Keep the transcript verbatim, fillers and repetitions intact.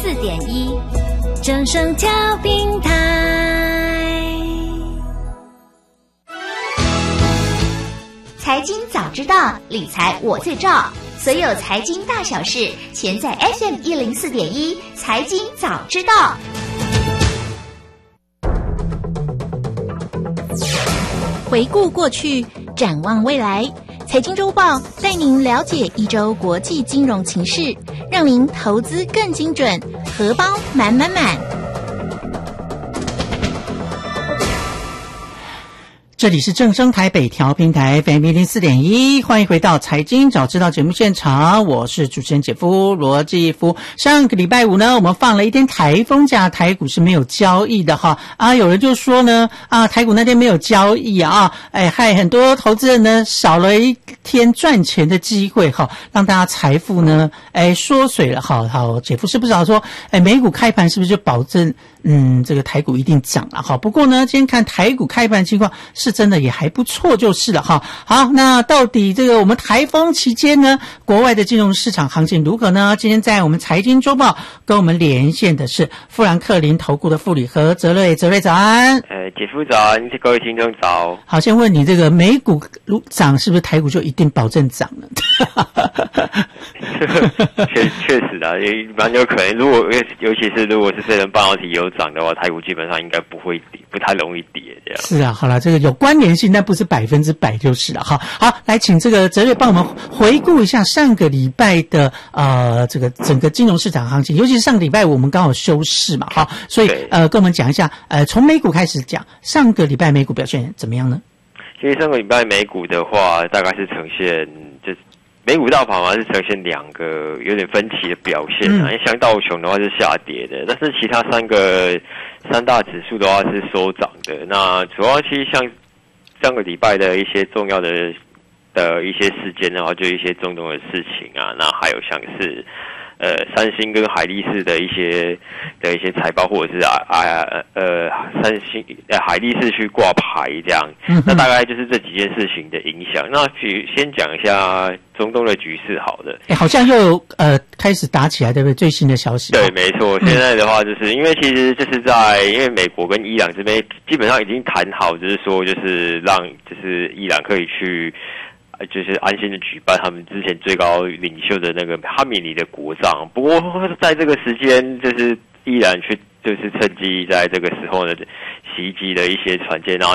四点一，正声调频台。 财经早知道，理财我最照。所有财经大小事，全在 F M 一零四点一财经早知道。 回顾过去，展望未来，财经周报带您了解一周国际金融情势，让您投资更精准，荷包满满满。 这里是正声台北调频台 F M 一零四点一，欢迎回到财经早知道节目现场，我是主持人姐夫罗继夫。上个礼拜五呢，我们放了一天台风假，台股是没有交易的哈啊，有人就说呢啊，台股那天没有交易啊，哎害很多投资人呢少了一天赚钱的机会哈，让大家财富呢哎缩水了哈。好，姐夫是不是说哎美股开盘是不是就保证嗯这个台股一定涨了哈？不过呢，今天看台股开盘情况是真的也还不错就是了哈。好，那到底这个我们台风期间呢，国外的金融市场行情如何呢？今天在我们财经周报跟我们连线的是富兰克林投顾的副理何哲瑞，哲瑞早安。 呃，姐夫早安，各位听众早。 好，先问你这个美股涨是不是台股就一定保证涨了？ 确确实啊，也蛮有可能。如果尤其是如果是飞人半导体有涨的话，台股基本上应该不会跌，不太容易跌这样。 是啊，好了，这个有关联性，但不是百分之百就是了哈。好，来请这个哲瑞帮我们回顾一下上个礼拜的呃这个整个金融市场行情，尤其是上个礼拜我们刚好休市嘛哈，所以呃跟我们讲一下呃从美股开始讲，上个礼拜美股表现怎么样呢？ 其实上个礼拜美股的话，大概是呈现就美股大盘嘛是呈现两个有点分歧的表现啊，因为像道琼的话是下跌的，但是其他三个三大指数的话是收涨的。那主要其实像上个礼拜的一些重要的的一些事件的话，就一些中东的事情啊，那还有像是呃三星跟海力士的一些的一些财报，或者是啊啊呃三星呃海力士去挂牌这样，那大概就是这几件事情的影响。那先讲一下中东的局势好了， 哎，好像又呃开始打起来，对不对？最新的消息。 对，没错。现在的话，就是因为其实就是在因为美国跟伊朗这边基本上已经谈好，就是说就是让就是伊朗可以去。就是安心的举办他们之前最高领袖的那个哈米尼的国葬，不过在这个时间，就是依然去就是趁机在这个时候呢袭击了一些船舰，然后